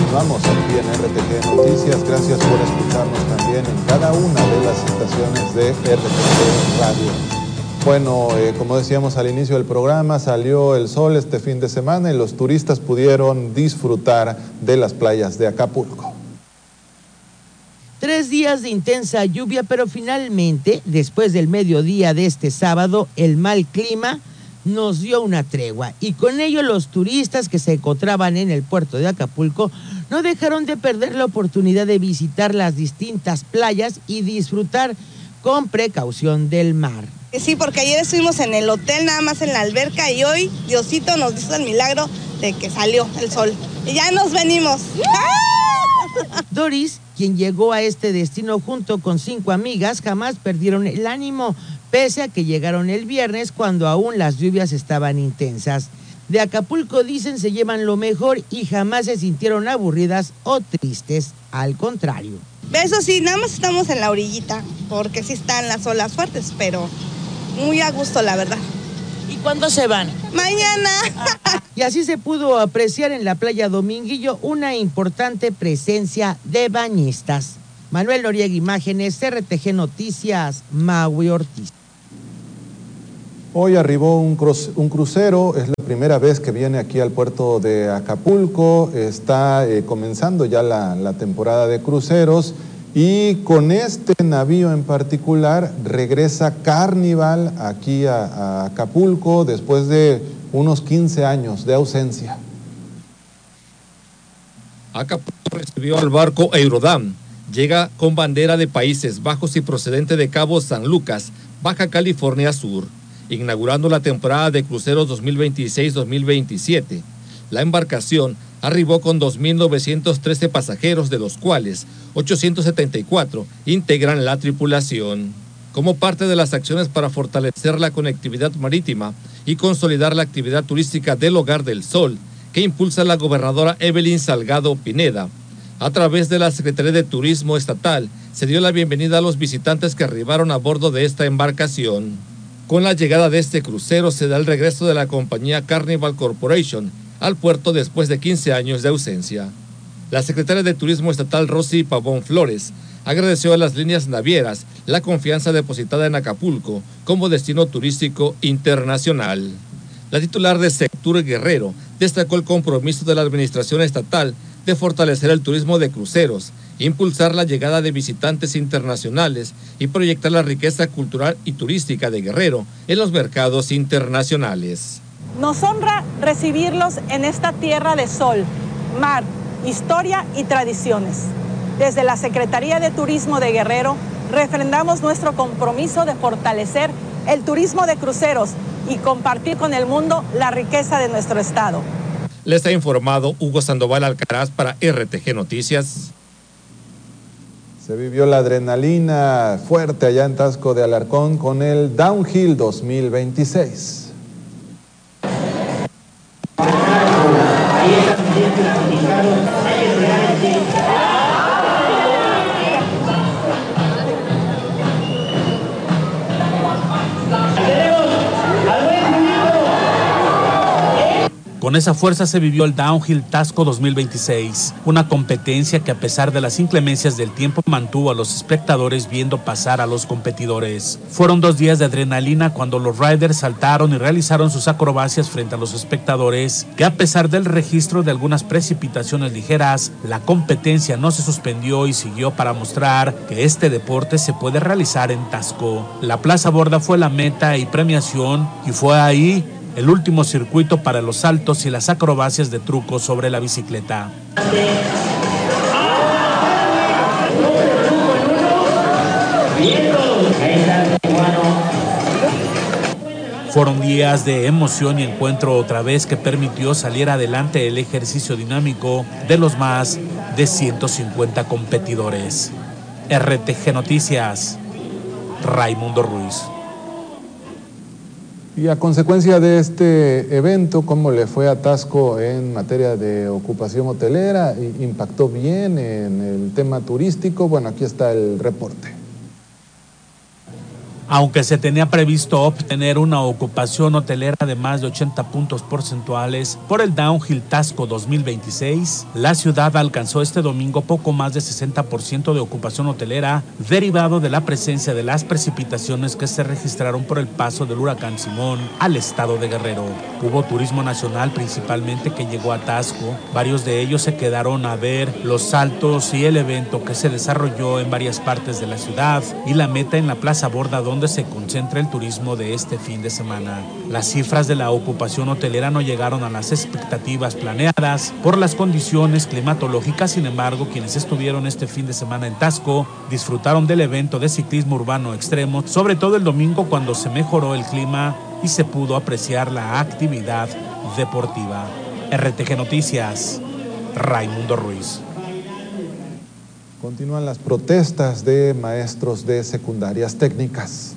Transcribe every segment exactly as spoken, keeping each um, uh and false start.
Continuamos aquí en R T G Noticias. Gracias por escucharnos también en cada una de las estaciones de R T G Radio. Bueno, eh, como decíamos al inicio del programa, salió el sol este fin de semana y los turistas pudieron disfrutar de las playas de Acapulco. Tres días de intensa lluvia, pero finalmente, después del mediodía de este sábado, el mal clima nos dio una tregua y con ello los turistas que se encontraban en el puerto de Acapulco no dejaron de perder la oportunidad de visitar las distintas playas y disfrutar con precaución del mar. Sí, porque ayer estuvimos en el hotel, nada más en la alberca, y hoy Diosito nos hizo el milagro de que salió el sol. Y ya nos venimos. Doris, quien llegó a este destino junto con cinco amigas, jamás perdieron el ánimo, pese a que llegaron el viernes cuando aún las lluvias estaban intensas. De Acapulco, dicen, se llevan lo mejor y jamás se sintieron aburridas o tristes, al contrario. Eso sí, nada más estamos en la orillita, porque sí están las olas fuertes, pero muy a gusto, la verdad. ¿Y cuándo se van? Mañana. Y así se pudo apreciar en la playa Dominguillo una importante presencia de bañistas. Manuel Noriega, imágenes, R T G Noticias, Maui Ortiz. Hoy arribó un, cru- un crucero, es la primera vez que viene aquí al puerto de Acapulco, está eh, comenzando ya la, la temporada de cruceros y con este navío en particular regresa Carnival aquí a, a Acapulco después de unos quince años de ausencia. Acapulco recibió al barco Eurodam, llega con bandera de Países Bajos y procedente de Cabo San Lucas, Baja California Sur, inaugurando la temporada de cruceros dos mil veintiséis dos mil veintisiete. La embarcación arribó con dos mil novecientos trece pasajeros, de los cuales ochocientos setenta y cuatro integran la tripulación. Como parte de las acciones para fortalecer la conectividad marítima y consolidar la actividad turística del Hogar del Sol, que impulsa la gobernadora Evelyn Salgado Pineda, a través de la Secretaría de Turismo Estatal, se dio la bienvenida a los visitantes que arribaron a bordo de esta embarcación. Con la llegada de este crucero se da el regreso de la compañía Carnival Corporation al puerto después de quince años de ausencia. La secretaria de Turismo Estatal, Rosy Pavón Flores, agradeció a las líneas navieras la confianza depositada en Acapulco como destino turístico internacional. La titular de Sectur Guerrero destacó el compromiso de la administración estatal de fortalecer el turismo de cruceros, impulsar la llegada de visitantes internacionales y proyectar la riqueza cultural y turística de Guerrero en los mercados internacionales. Nos honra recibirlos en esta tierra de sol, mar, historia y tradiciones. Desde la Secretaría de Turismo de Guerrero, refrendamos nuestro compromiso de fortalecer el turismo de cruceros y compartir con el mundo la riqueza de nuestro estado. Les ha informado Hugo Sandoval Alcaraz para R T G Noticias. Se vivió la adrenalina fuerte allá en Taxco de Alarcón con el Downhill dos mil veintiséis. Con esa fuerza se vivió el Downhill Taxco dos mil veintiséis, una competencia que a pesar de las inclemencias del tiempo mantuvo a los espectadores viendo pasar a los competidores. Fueron dos días de adrenalina cuando los riders saltaron y realizaron sus acrobacias frente a los espectadores, que a pesar del registro de algunas precipitaciones ligeras, la competencia no se suspendió y siguió para mostrar que este deporte se puede realizar en Taxco. La Plaza Borda fue la meta y premiación y fue ahí el último circuito para los saltos y las acrobacias de truco sobre la bicicleta. Fueron días de emoción y encuentro otra vez que permitió salir adelante el ejercicio dinámico de los más de ciento cincuenta competidores. R T G Noticias, Raimundo Ruiz. Y a consecuencia de este evento, ¿cómo le fue a Taxco en materia de ocupación hotelera? ¿Impactó bien en el tema turístico? Bueno, aquí está el reporte. Aunque se tenía previsto obtener una ocupación hotelera de más de ochenta puntos porcentuales por el Downhill Tasco dos mil veintiséis, la ciudad alcanzó este domingo poco más de sesenta por ciento de ocupación hotelera, derivado de la presencia de las precipitaciones que se registraron por el paso del huracán Simón al estado de Guerrero. Hubo turismo nacional principalmente que llegó a Tasco. Varios de ellos se quedaron a ver los saltos y el evento que se desarrolló en varias partes de la ciudad y la meta en la Plaza Borda, donde se concentra el turismo de este fin de semana. Las cifras de la ocupación hotelera no llegaron a las expectativas planeadas por las condiciones climatológicas. Sin embargo, quienes estuvieron este fin de semana en Tasco disfrutaron del evento de ciclismo urbano extremo, sobre todo el domingo cuando se mejoró el clima y se pudo apreciar la actividad deportiva. R T G Noticias, Raimundo Ruiz. Continúan las protestas de maestros de secundarias técnicas.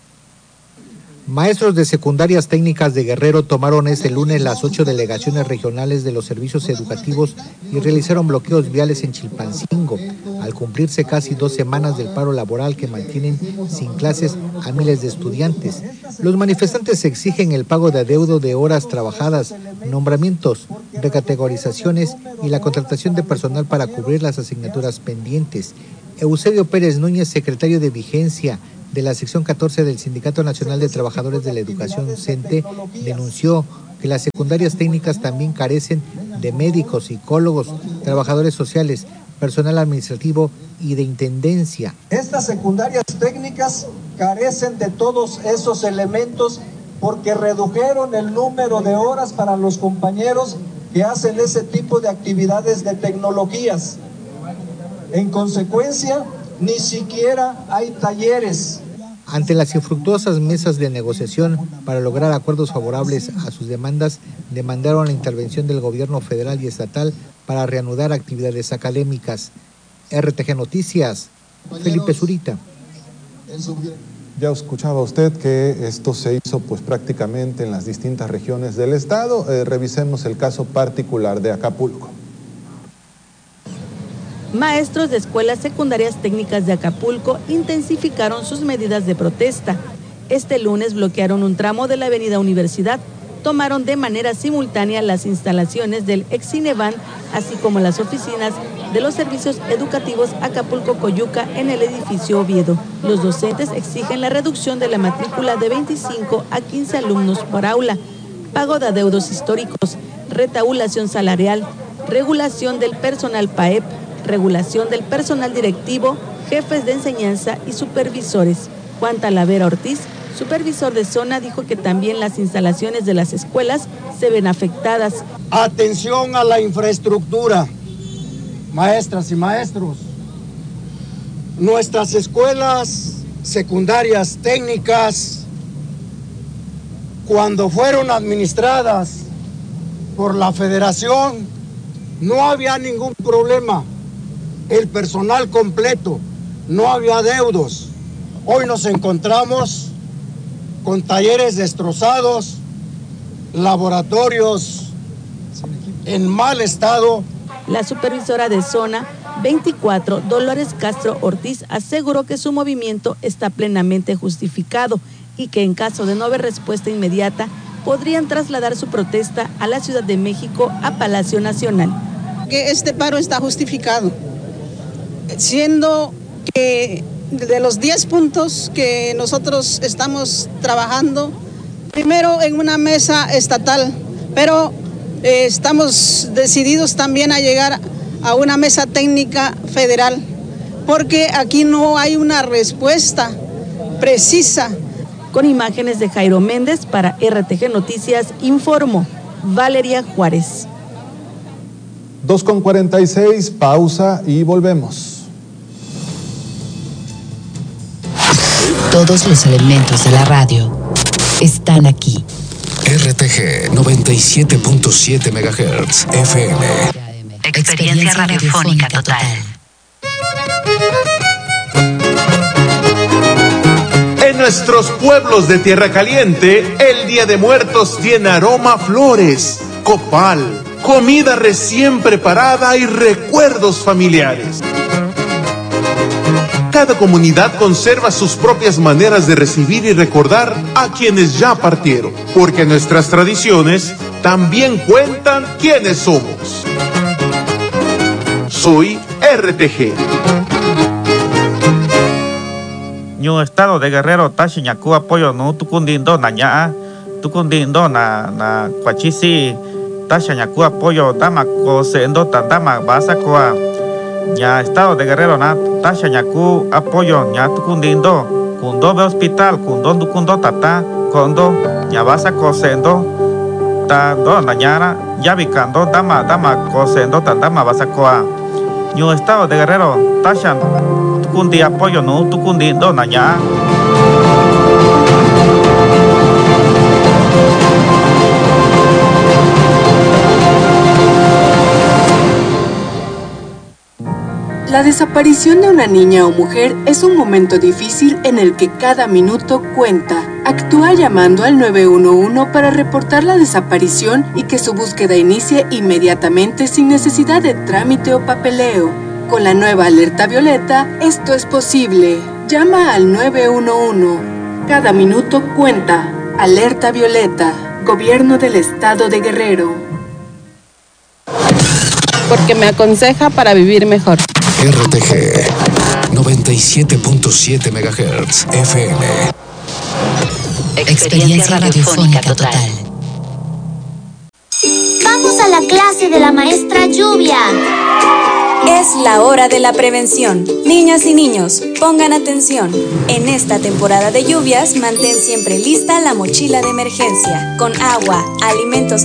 Maestros de secundarias técnicas de Guerrero tomaron este lunes las ocho delegaciones regionales de los servicios educativos y realizaron bloqueos viales en Chilpancingo, al cumplirse casi dos semanas del paro laboral que mantienen sin clases a miles de estudiantes. Los manifestantes exigen el pago de adeudo de horas trabajadas, nombramientos, recategorizaciones y la contratación de personal para cubrir las asignaturas pendientes. Eusebio Pérez Núñez, secretario de Vigencia de la sección catorce del Sindicato Nacional de Trabajadores de la Educación, CENTE, denunció que las secundarias técnicas también carecen de médicos, psicólogos, trabajadores sociales, personal administrativo y de intendencia. Estas secundarias técnicas carecen de todos esos elementos porque redujeron el número de horas para los compañeros que hacen ese tipo de actividades de tecnologías. En consecuencia, ni siquiera hay talleres. Ante las infructuosas mesas de negociación para lograr acuerdos favorables a sus demandas, demandaron la intervención del gobierno federal y estatal para reanudar actividades académicas. R T G Noticias, Felipe Zurita. Ya escuchaba usted que esto se hizo pues prácticamente en las distintas regiones del estado. Eh, revisemos el caso particular de Acapulco. Maestros de escuelas secundarias técnicas de Acapulco intensificaron sus medidas de protesta. Este lunes bloquearon un tramo de la avenida Universidad, tomaron de manera simultánea las instalaciones del Ex-Cineban, así como las oficinas de los servicios educativos Acapulco-Coyuca en el edificio Oviedo. Los docentes exigen la reducción de la matrícula de veinticinco a quince alumnos por aula, pago de adeudos históricos, retabulación salarial, regulación del personal P A E P, regulación del personal directivo, jefes de enseñanza y supervisores. Juan Talavera Ortiz, supervisor de zona, dijo que también las instalaciones de las escuelas se ven afectadas. Atención a la infraestructura, maestras y maestros. Nuestras escuelas secundarias técnicas, cuando fueron administradas por la Federación, no había ningún problema. El personal completo, no había adeudos. Hoy nos encontramos con talleres destrozados, laboratorios en mal estado. La supervisora de zona veinticuatro, Dolores Castro Ortiz, aseguró que su movimiento está plenamente justificado y que en caso de no haber respuesta inmediata, podrían trasladar su protesta a la Ciudad de México, a Palacio Nacional. Que este paro está justificado, siendo que de los diez puntos que nosotros estamos trabajando, primero en una mesa estatal, pero eh, estamos decididos también a llegar a una mesa técnica federal, porque aquí no hay una respuesta precisa. Con imágenes de Jairo Méndez para R T G Noticias, informó Valeria Juárez. dos con cuarenta y seis, pausa y volvemos. Todos los elementos de la radio están aquí. R T G noventa y siete punto siete megahertz F M. Experiencia radiofónica total. En nuestros pueblos de Tierra Caliente, el Día de Muertos tiene aroma a flores, copal, comida recién preparada y recuerdos familiares. cada comunidad conserva sus propias maneras de recibir y recordar a quienes ya partieron, porque nuestras tradiciones también cuentan quiénes somos. Soy R T G. Ñu estado de Guerrero tashi ñaku apoyo no tukundindo na ña tukundindo na na kwachisi tashi ñaku apoyo dama ko sendo tandama basa koa ña estado de Guerrero na tashi ñaku apoyo ña tukundindo kundo be hospital kundo dukundo tata kondo ña basa ko sendo ta do na ñara ya bikando dama dama ko sendo tandama basa koa Ñu estado de Guerrero tashi tukundi apoyo no tukundindo na ña. La desaparición de una niña o mujer es un momento difícil en el que cada minuto cuenta. Actúa llamando al nueve uno uno para reportar la desaparición y que su búsqueda inicie inmediatamente sin necesidad de trámite o papeleo. Con la nueva alerta violeta, esto es posible. Llama al nueve uno uno. Cada minuto cuenta. Alerta violeta. Gobierno del Estado de Guerrero. Porque me aconseja para vivir mejor. R T G noventa y siete punto siete megahertz F M. Experiencia radiofónica total. Vamos a la clase de la maestra Lluvia. Es la hora de la prevención. Niñas y niños, pongan atención. En esta temporada de lluvias, mantén siempre lista la mochila de emergencia, con agua, alimentos